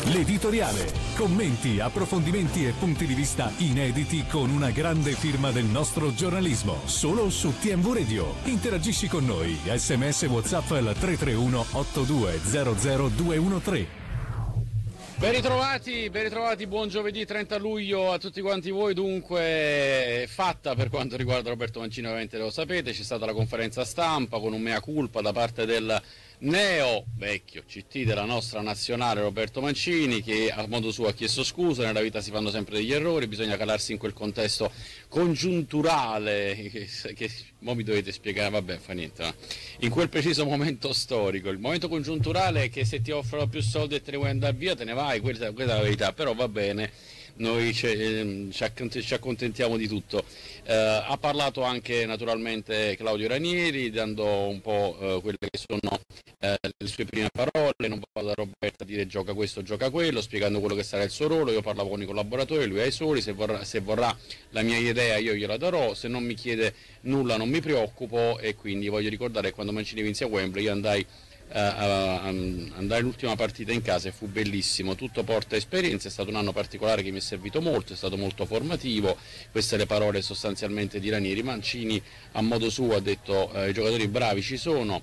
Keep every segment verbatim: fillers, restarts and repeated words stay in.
L'editoriale. Commenti, approfondimenti e punti di vista inediti con una grande firma del nostro giornalismo. Solo su T M V Radio. Interagisci con noi. Sms WhatsApp al tre tre uno otto due zero zero due uno tre. Ben ritrovati, ben ritrovati, buon giovedì trenta luglio a tutti quanti voi. Dunque, fatta per quanto riguarda Roberto Mancini, ovviamente lo sapete, c'è stata la conferenza stampa con un mea culpa da parte del neo vecchio C T della nostra nazionale Roberto Mancini, che a modo suo ha chiesto scusa. Nella vita si fanno sempre degli errori, bisogna calarsi in quel contesto congiunturale che, che mo mi dovete spiegare, vabbè, fa niente, no? In quel preciso momento storico, il momento congiunturale è che se ti offrono più soldi e te ne vuoi andare via, te ne vai, questa, questa è la verità, però va bene. Noi ci, ci accontentiamo di tutto. Eh, ha parlato anche naturalmente Claudio Ranieri, dando un po' eh, quelle che sono eh, le sue prime parole. Non vado da Roberto a dire gioca questo, gioca quello, spiegando quello che sarà il suo ruolo. Io parlavo con i collaboratori, lui ha i suoi, se vorrà, se vorrà la mia idea io gliela darò, se non mi chiede nulla non mi preoccupo. E quindi voglio ricordare che quando Mancini vinse a Wembley io andai Uh, uh, andare l'ultima partita in casa e fu bellissimo, tutto porta esperienza, è stato un anno particolare che mi è servito molto, è stato molto formativo. Queste le parole sostanzialmente di Ranieri. Mancini a modo suo ha detto uh, i giocatori bravi ci sono,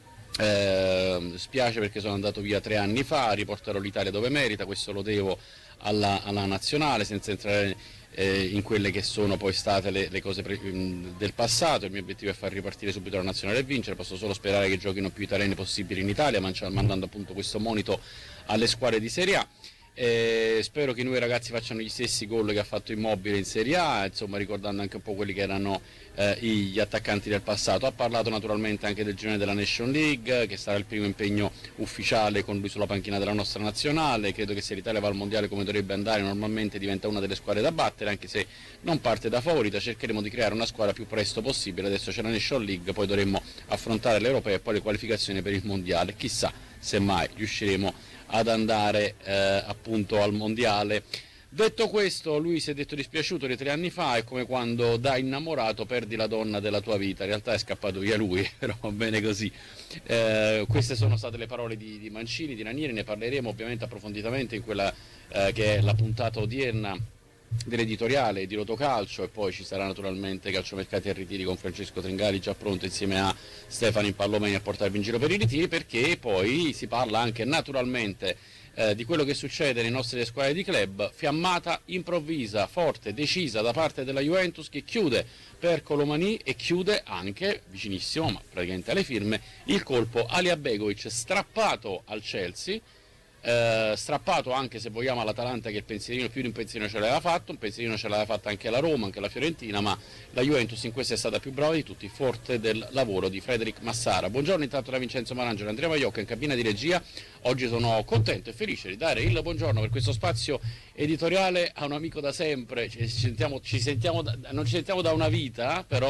uh, spiace perché sono andato via tre anni fa, riporterò l'Italia dove merita, questo lo devo alla, alla nazionale, senza entrare Eh, in quelle che sono poi state le, le cose pre- del passato. Il mio obiettivo è far ripartire subito la nazionale e vincere. Posso solo sperare che giochino più italiani possibili in Italia, mandando appunto questo monito alle squadre di Serie A. Eh, spero che i nuovi ragazzi facciano gli stessi gol che ha fatto Immobile in Serie A, insomma ricordando anche un po' quelli che erano eh, gli attaccanti del passato. Ha parlato naturalmente anche del girone della Nation League, che sarà il primo impegno ufficiale con lui sulla panchina della nostra nazionale. Credo che se l'Italia va al mondiale come dovrebbe andare, normalmente diventa una delle squadre da battere, anche se non parte da favorita. Cercheremo di creare una squadra più presto possibile. Adesso c'è la Nation League, poi dovremmo affrontare l'Europea e poi le qualificazioni per il mondiale. Chissà se mai riusciremo ad andare eh, appunto al mondiale. Detto questo, lui si è detto dispiaciuto di tre anni fa, è come quando da innamorato perdi la donna della tua vita. In realtà è scappato via lui, però va bene così. Eh, queste sono state le parole di, di Mancini, di Ranieri. Ne parleremo ovviamente approfonditamente in quella eh, che è la puntata odierna dell'editoriale di Rotocalcio, e poi ci sarà naturalmente Calciomercati e Ritiri con Francesco Tringali già pronto insieme a Stefano Impallomeni a portarvi in giro per i ritiri, perché poi si parla anche naturalmente eh, di quello che succede nei nostri squadre di club. Fiammata improvvisa, forte, decisa da parte della Juventus, che chiude per Colomani e chiude anche, vicinissimo ma praticamente alle firme, il colpo Alija Begovic, strappato al Chelsea. Eh, strappato anche, se vogliamo, all'Atalanta, che il pensierino più di un pensierino ce l'aveva fatto, un pensierino ce l'aveva fatto anche la Roma, anche la Fiorentina, ma la Juventus in questo è stata più brava di tutti, forte del lavoro di Frederic Massara. Buongiorno intanto da Vincenzo Marangelo e Andrea Maiocca in cabina di regia. Oggi sono contento e felice di dare il buongiorno per questo spazio editoriale a un amico da sempre. Ci sentiamo, ci sentiamo da, non ci sentiamo da una vita, però